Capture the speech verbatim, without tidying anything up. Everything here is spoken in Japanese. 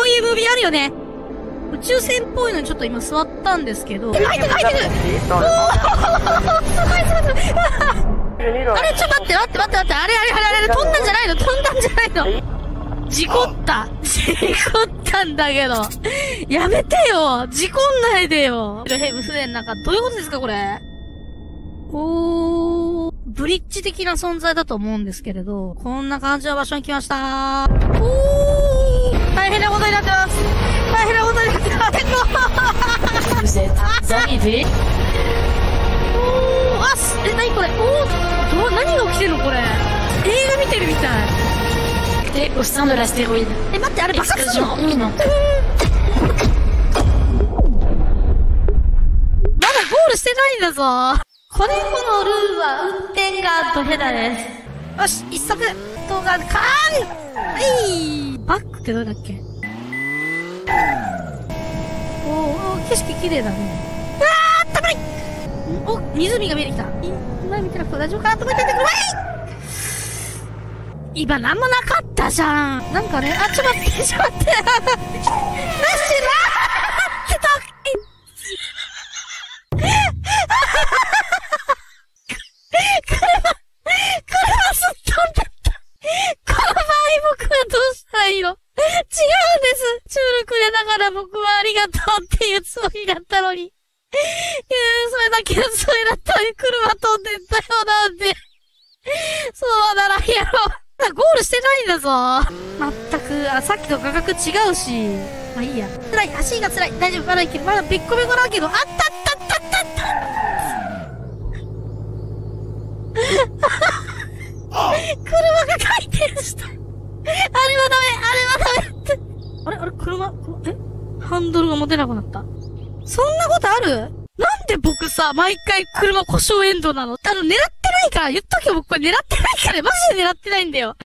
ういうムービーあるよね。宇宙船っぽいのにちょっと今座ったんですけど。え、入ってる入ってる。おー、すごいすごいすごい。あれ、ちょっと待って待って待って待って。あれあれあれあれ、飛んだんじゃないの飛んだんじゃないの事故った。事故ったんだけど。やめてよ。事故んないでよ。ヘブ船なんか、どういうことですかこれ。おー、ブリッジ的な存在だと思うんですけれど、こんな感じの場所に来ましたー。おー、大変なことになってます。大変なことになってます。 Vous êtes arrivé. おー、あ、す、え、なにこれ。おー、ど、何が起きてんのこれ。映画見てるみたい。 Et au sein de l'astéroïde. え、待って、あれ爆発するの？ Explosion imminente. まだゴールしてないんだぞ。これこのルールは運転がドヘダです。よし、一足、動画、カーンはい、バックってどれだっけ。おー、景色綺麗だね。あー、あったかい。お、湖が見えてきた。今見てなくて大丈夫かなと思っててくれ。今なんもなかったじゃん。なんかね、あ、ちょっと待って、ちょっと待って。なしなーってた。僕はありがとうっていうつもりだったのに。いやそれだけのつもりだったのに車飛んでったよなんて。そうならんやろ。ゴールしてないんだぞ。まったく、あ、さっきと価格違うし。まあいいや。辛い、足が辛い。大丈夫、まだいける。まだべっこべこだけど、あったったったったった。車が回転した。あれはダメ、あれはダメって。あれあれ車、えハンドルが持てなくなった。そんなことある？なんで僕さ、毎回車故障エンドなの？あの、狙ってないから言っとけよ、僕これ狙ってないから、マジで狙ってないんだよ。